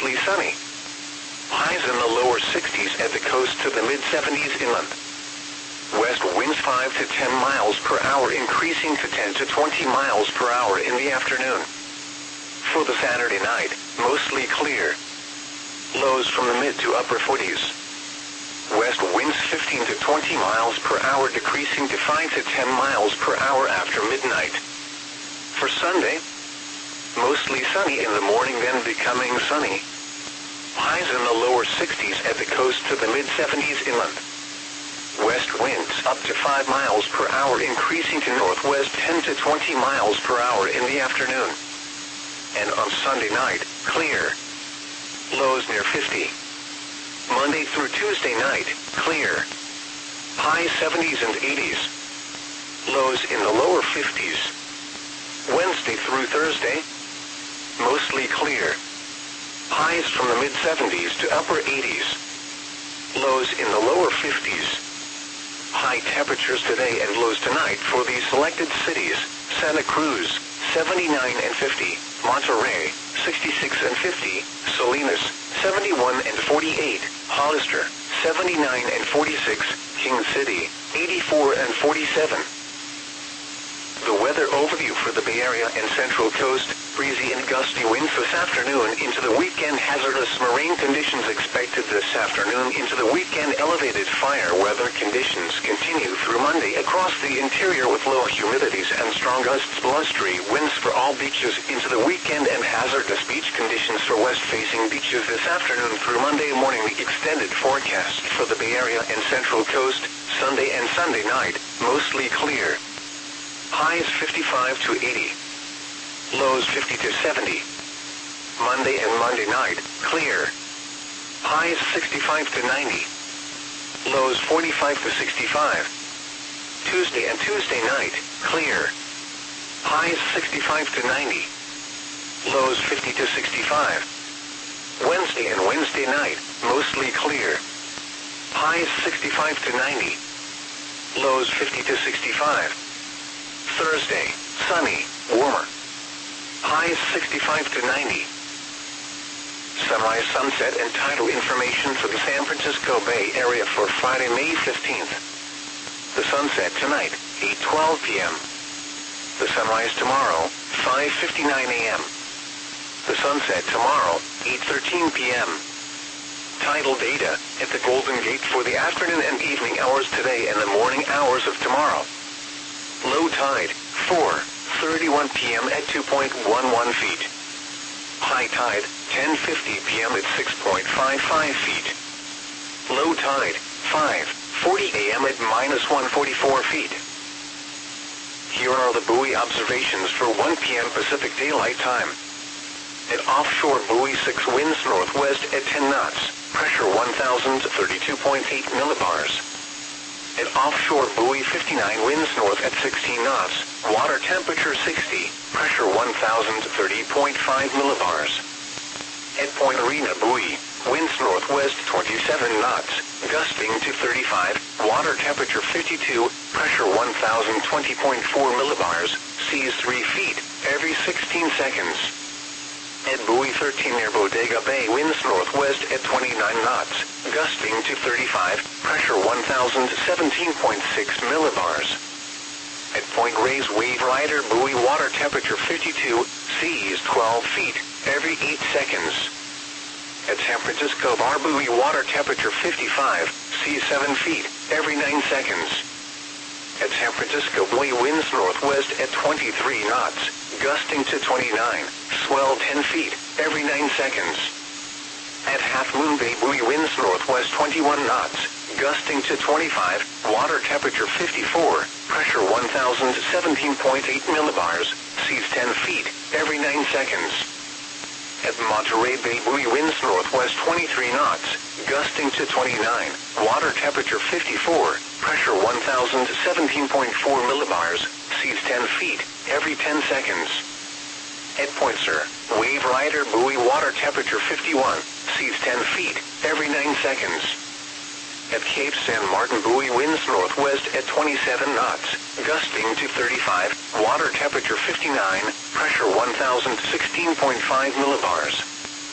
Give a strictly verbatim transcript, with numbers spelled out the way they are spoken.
mostly sunny. Highs in the lower sixties at the coast to the mid seventies inland. West winds five to ten miles per hour, increasing to ten to twenty miles per hour in the afternoon. For the Saturday night, mostly clear. Lows from the mid to upper forties. West winds fifteen to twenty miles per hour, decreasing to five to ten miles per hour after midnight. For Sunday, mostly sunny in the morning, then becoming sunny. Highs in the lower sixties at the coast to the mid seventies inland. West winds up to five miles per hour, increasing to northwest ten to twenty miles per hour in the afternoon. And on Sunday night, clear. Lows near fifty. Monday through Tuesday night, clear. Highs seventies and eighties. Lows in the lower fifties. Wednesday through Thursday, mostly clear. Highs from the mid seventies to upper eighties. Lows in the lower fifties. High temperatures today and lows tonight for these selected cities: Santa Cruz, seventy-nine and fifty, Monterey, sixty-six and fifty, Salinas, seventy-one and forty-eight, Hollister, seventy-nine and forty-six, King City, eighty-four and forty-seven. The weather overview for the Bay Area and Central Coast: breezy and gusty winds this afternoon into the weekend. Hazardous marine conditions expected this afternoon into the weekend. Elevated fire weather conditions continue through Monday across the interior with low humidities and strong gusts. Blustery winds for all beaches into the weekend and hazardous beach conditions for west-facing beaches this afternoon through Monday morning. The extended forecast for the Bay Area and Central Coast: Sunday and Sunday night, mostly clear. Highs fifty-five to eighty. Lows fifty to seventy. Monday and Monday night, clear. Highs sixty-five to ninety. Lows forty-five to sixty-five. Tuesday and Tuesday night, clear. Highs sixty-five to ninety. Lows fifty to sixty-five. Wednesday and Wednesday night, mostly clear. Highs sixty-five to ninety. Lows fifty to sixty-five. Thursday, sunny, warmer. Highs sixty-five to ninety. Sunrise, sunset, and tidal information for the San Francisco Bay Area for Friday, May fifteenth. The sunset tonight, eight twelve p m The sunrise tomorrow, five fifty-nine a m The sunset tomorrow, eight thirteen p m Tidal data at the Golden Gate for the afternoon and evening hours today and the morning hours of tomorrow. Low tide, four thirty-one p m at two point one one feet. High tide, ten fifty p m at six point five five feet. Low tide, five forty a m at minus one forty-four feet. Here are the buoy observations for one p m Pacific Daylight Time. At offshore buoy six, winds northwest at ten knots, pressure one thousand thirty-two point eight millibars. At offshore buoy fifty-nine, winds north at sixteen knots, water temperature sixty, pressure one thousand thirty point five millibars. At Point Arena buoy, winds northwest twenty-seven knots, gusting to thirty-five, water temperature fifty-two, pressure one thousand twenty point four millibars, seas three feet every sixteen seconds. At buoy thirteen near Bodega Bay, winds northwest at twenty-nine knots, gusting to thirty-five, pressure one thousand seventeen point six millibars. At Point Reyes Wave Rider buoy, water temperature fifty-two, seas twelve feet every eight seconds. At San Francisco Bar buoy, water temperature fifty-five, seas seven feet every nine seconds. At San Francisco buoy, winds northwest at twenty-three knots, gusting to twenty-nine, swell ten feet every nine seconds. At Half Moon Bay buoy, winds northwest twenty-one knots, gusting to twenty-five, water temperature fifty-four, pressure one thousand seventeen point eight millibars, seas ten feet every nine seconds. At Monterey Bay buoy, winds northwest twenty-three knots, gusting to twenty-nine, water temperature fifty-four, pressure one thousand seventeen point four millibars, seas ten feet every ten seconds. At Point Sur Wave Rider buoy, water temperature fifty-one, seas ten feet every nine seconds. At Cape San Martin buoy, winds northwest at twenty-seven knots, gusting to thirty-five, water temperature fifty-nine, pressure one thousand sixteen point five millibars.